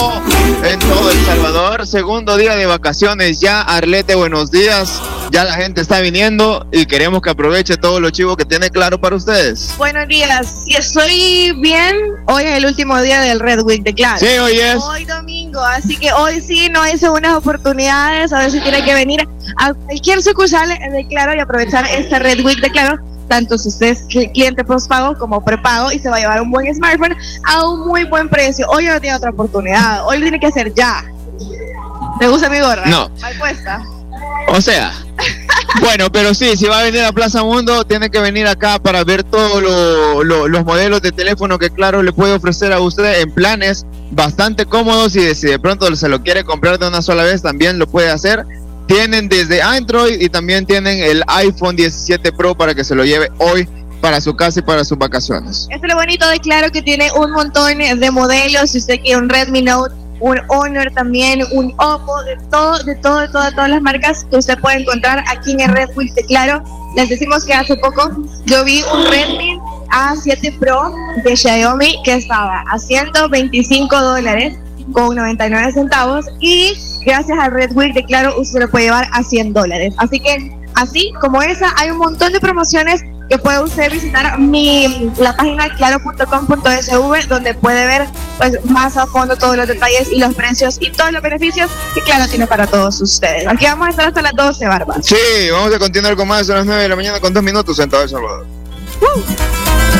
En todo El Salvador, segundo día de vacaciones ya. Arlete, buenos días. Ya la gente está viniendo y queremos que aproveche todos los chivos que tiene Claro para ustedes. Buenos días, si estoy bien, hoy es el último día del Red Week de Claro. Sí, hoy es. Hoy domingo, así que hoy sí no hay segundas oportunidades, a ver si tiene que venir a cualquier sucursal de Claro y aprovechar este Red Week de Claro, tanto si usted es cliente postpago como prepago y se va a llevar un buen smartphone a un muy buen precio. Hoy no tiene otra oportunidad, hoy lo tiene que hacer ya. ¿Te gusta mi gorra? No. ¿Mal puesta? O sea, bueno, pero sí, si va a venir a Plaza Mundo, tiene que venir acá para ver todos los modelos de teléfono que Claro le puede ofrecer a usted en planes bastante cómodos, y si de pronto se lo quiere comprar de una sola vez, también lo puede hacer. Tienen desde Android y también tienen el iPhone 17 Pro para que se lo lleve hoy para su casa y para sus vacaciones. Esto es lo bonito de Claro, que tiene un montón de modelos. Si usted quiere un Redmi Note, un Honor también, un Oppo, de todas las marcas que usted puede encontrar aquí en el Red Week de Claro. Les decimos que hace poco yo vi un Redmi A7 Pro de Xiaomi que estaba a $125 con 99 centavos, y gracias al Red Week de Claro usted lo puede llevar a $100. Así que, así como esa, hay un montón de promociones que puede usted visitar la página claro.com.sv, donde puede ver pues más a fondo todos los detalles y los precios y todos los beneficios que Claro tiene para todos ustedes. Aquí vamos a estar hasta las 12, Barba. Sí, vamos a continuar con más a las 9 de la mañana con 2 minutos en todo El Salvador.